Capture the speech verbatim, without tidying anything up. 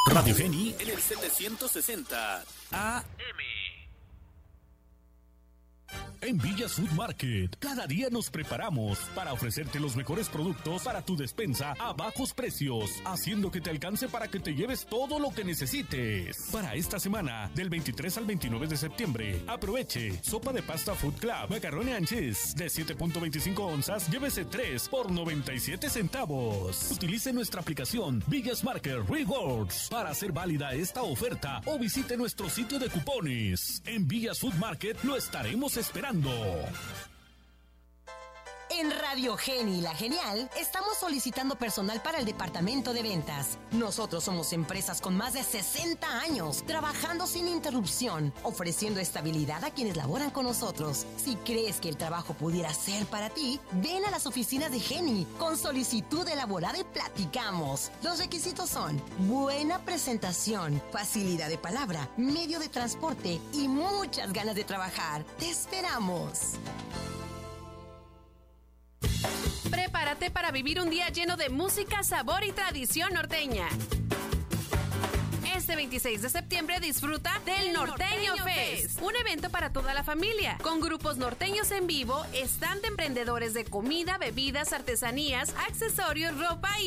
Radio Geni en el setecientos sesenta A M. En Villas Food Market, cada día nos preparamos para ofrecerte los mejores productos para tu despensa a bajos precios, haciendo que te alcance para que te lleves todo lo que necesites. Para esta semana, del veintitrés al veintinueve de septiembre, aproveche sopa de pasta Food Club, macaroni and cheese de siete punto veinticinco onzas, llévese tres por noventa y siete centavos. Utilice nuestra aplicación Villas Market Rewards para hacer válida esta oferta o visite nuestro sitio de cupones. En Villas Food Market lo estaremos esperando. En Radio Geni La Genial estamos solicitando personal para el departamento de ventas. Nosotros somos empresas con más de sesenta años, trabajando sin interrupción, ofreciendo estabilidad a quienes laboran con nosotros. Si crees que el trabajo pudiera ser para ti, ven a las oficinas de Geni con solicitud elaborada y platicamos. Los requisitos son buena presentación, facilidad de palabra, medio de transporte y muchas ganas de trabajar. ¡Te esperamos! Prepárate para vivir un día lleno de música, sabor y tradición norteña. Este veintiséis de septiembre disfruta del Norteño Fest, un evento para toda la familia, con grupos norteños en vivo, stand de emprendedores de comida, bebidas, artesanías, accesorios, ropa y